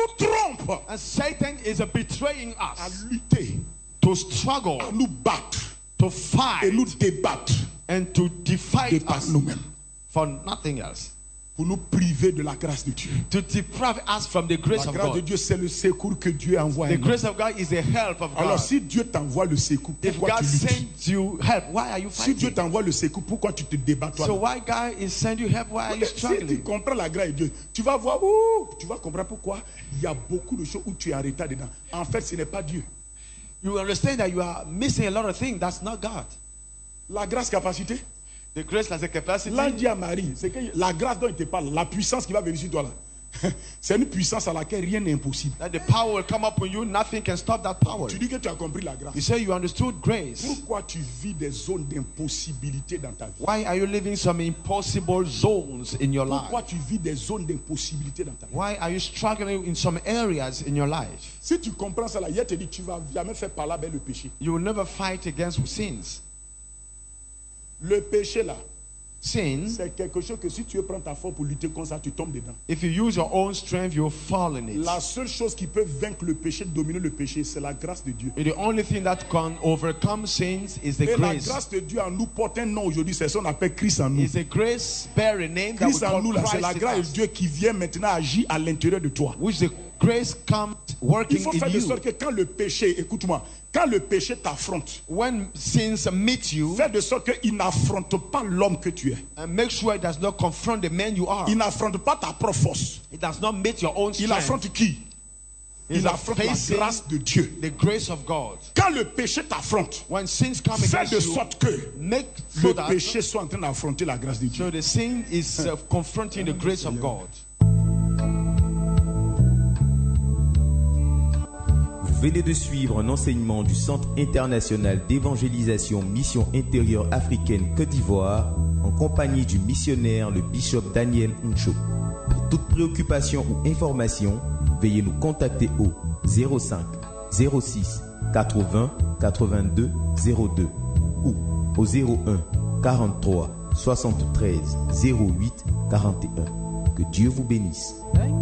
nous trompe. And Satan is betraying À us lutter, to struggle, à nous battre to et fight, nous débattre and to de defy par us nous-mêmes. for nothing else. Pour nous priver de la grâce de Dieu. To deprive us from the grace La of grâce de God. Dieu, c'est le secours que Dieu envoie. The grace of God is the help of Alors, God. si Dieu t'envoie le secours, If pourquoi God tu luttes? sends you help, why are you Si Dieu fighting? t'envoie le secours, pourquoi tu te débats toi? So why God is sending you help? Why are you Si tu struggling? comprends la grâce de Dieu, tu vas voir, tu vas comprendre pourquoi il y a beaucoup de choses où tu es en retard dedans. En fait, ce n'est pas Dieu. You understand that you are missing a lot of things. That's not God. La grâce capacité. The grace has a capacity. L'ange dit à Marie, c'est que la grâce dont il te parle, la puissance qui va venir sur toi là, c'est une puissance à laquelle rien n'est impossible. That the power will come up on you. Nothing can stop that power. Tu dis que tu as compris la grâce. You say you understood grace. Pourquoi tu vis des zones d'impossibilité dans ta vie? Why are you living some impossible zones in your Pourquoi life? tu vis des zones d'impossibilité dans ta vie? Why are you struggling in some areas in your life? Si tu comprends ça là, il te dit tu vas jamais faire parler avec le péché. You will never fight against sins. Le péché là, Sin, c'est quelque chose que si tu veux prendre ta force pour lutter contre ça, tu tombes dedans. if you use your own strength, you'll fall in it. La seule chose qui peut vaincre le péché, dominer le péché, c'est la grâce de Dieu. And the only thing that can overcome sins is the Et la grace. grâce de Dieu en nous porte un nom aujourd'hui, c'est ce qu'on appelle Christ en nous. It's a grace bearing name that we Christ en call nous, là, c'est la Christ in grâce de us, Dieu qui vient maintenant agir à l'intérieur de toi. which the grace comes Il working faut in faire de you. sorte que quand le péché, écoute-moi, quand le péché t'affronte, When sins meet you, fais de sorte qu'il n'affronte pas l'homme que tu es. and make sure it does not confront the man you are. Il n'affronte pas ta propre force. It does not meet your own Il strength. affronte qui? He's Il affronte la facing grâce de Dieu. the grace of God. Quand le péché t'affronte, When sins come fais de against you, sorte que make so le that péché soit en train d'affronter la grâce de Dieu. so the sin is confronting the grace of God. Vous venez de suivre un enseignement du Centre international d'évangélisation Mission intérieure africaine Côte d'Ivoire en compagnie du missionnaire le bishop Daniel Ncho. Pour toute préoccupation ou information, veuillez nous contacter au 05 06 80 82 02 ou au 01 43 73 08 41. Que Dieu vous bénisse.